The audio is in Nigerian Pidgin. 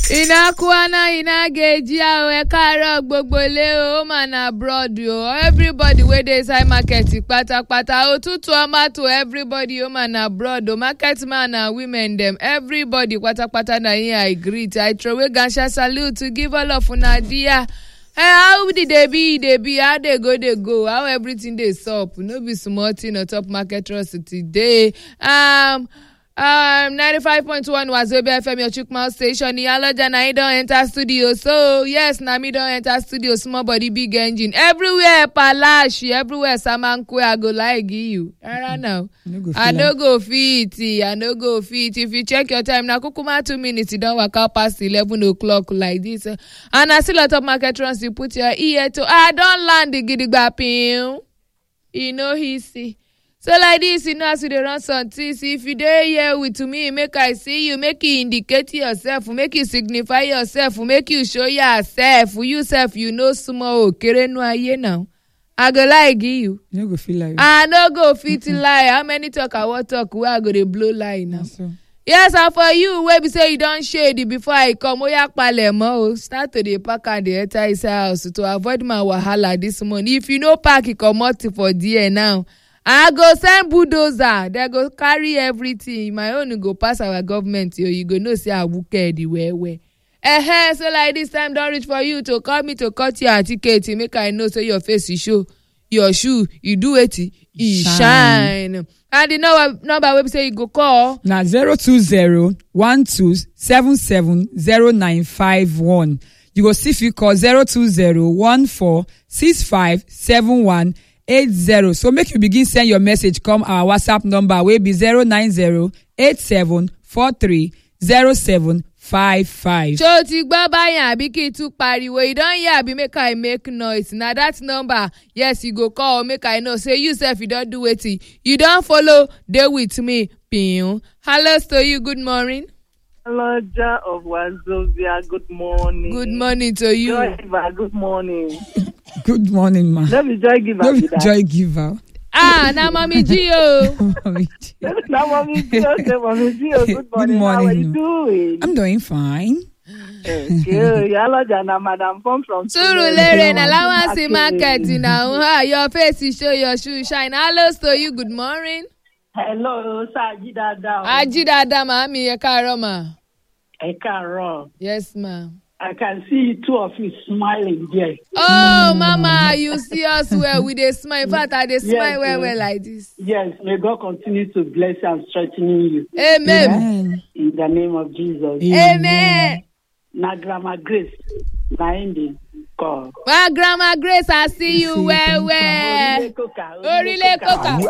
Ina kuana ina geji awe karo gbogbo le o man abroad o. Everybody wey dey inside market pata otutu ama to everybody o man abroad o. Market man and women dem everybody pata na here I greet. I throw away gansha salute to give all of una dear. Hey, how did they be? How they go? How everything they sup? No be small thing on top market trust today. 95.1 Wazobia FM, your Chukma station. Iyaloja na he don enter studio. So yes, na me don enter studio. Small body, big engine. Everywhere palashi, everywhere samankwe. I go like you. I don't know. I no go fit. If you check your time, na kukuma 2 minutes. You don't work out past 11 o'clock like this. And I still lot of market trust. You put your ear to. I don't land the gidigba pin. You know he see. So like this, you know, as we dey run some things, if you dey here with me, make I see you, make you indicate yourself, make you signify yourself, make you show yourself. You self, you know small, kere no aye now. I go lie give you. You no go feel like I no go fit lie. How many talk I want talk? Where I go dey blow lie now? so. Yes, and for you, wey be say you don shady before I come, oya palemo, start to dey pack and dey enter inside house to avoid my wahala this morning. If you no pack, you comot for there now. I go send bulldozer. They go carry everything. My own go pass our government. You go know say I wicked where. So like this time don't reach for you to call me to cut your ticket. Make I know so your face is show. Your shoe, you do it shine. And the number we say you go call. Now 020-1277-0951. You go see if you call 020-1465-7180. So make you begin send your message come our WhatsApp number wey be 090-8743-0755. So ti gbọ́ báyìí àbí kí n tún pariwo you don hear àbí make I make noise na that number yes you go call make I know say you sef you don do wetin you don follow dey with me pin. Hello to you, good morning. Hello, Ja of Wazobia. Good morning. Good morning to you. Joy Giver, good morning. Good morning, ma. Let me Joy Giver. Let me Joy Giver. Na Mommy Gio. Mommy G. Now, Mommy Gio. Mommy Gio, good morning. How are you doing? I'm doing fine. Okay. Iyaloja na Madam Pom from Surulere na Lawansi market now. Your face is show your shoe shine. Hello to you, good morning. Hello, sir. Ajidada. Ajidada, mami, ẹ káàárọ̀ ma. Ẹ káàárọ̀. Yes, ma. I can see two of you smiling there. Oh, Mama, you see us well. We dey smile. In fact, I dey smile well like this. Yes, may God continue to bless you and strengthen you. Amen. In the name of Jesus. Amen. Na Grandma Grace, na Indi call. Grandma Grace, I see you well. Orile Koka.